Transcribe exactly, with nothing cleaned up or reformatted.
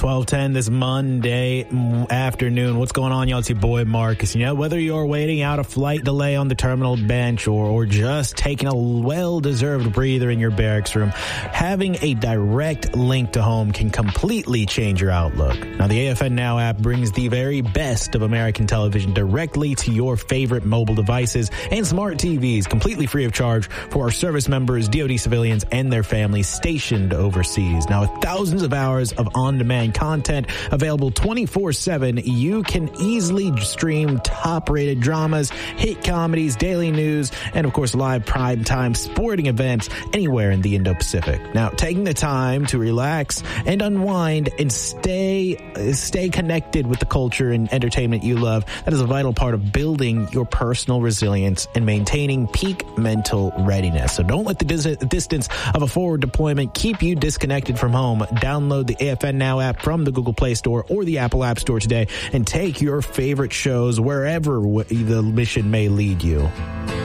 twelve ten this Monday afternoon. What's going on, y'all? It's your boy Marcus. You know, whether you're waiting out a flight delay on the terminal bench or, or just taking a well-deserved breather in your barracks room, having a direct link to home can completely change your outlook. Now, the A F N Now app brings the very best of American television directly to your favorite mobile devices and smart T Vs, completely free of charge for our service members, D O D civilians, and their families stationed overseas. Now, with thousands of hours of on-demand content available twenty-four seven, you can easily stream top-rated dramas, hit comedies, daily news, and of course live primetime sporting events anywhere in the Indo-Pacific. Now, taking the time to relax and unwind and stay stay connected with the culture and entertainment you love, that is a vital part of building your personal resilience and maintaining peak mental readiness. So don't let the dis- distance of a forward deployment keep you disconnected from home. Download the A F N Now app from the Google Play Store or the Apple App Store today and take your favorite shows wherever w- the mission may lead you.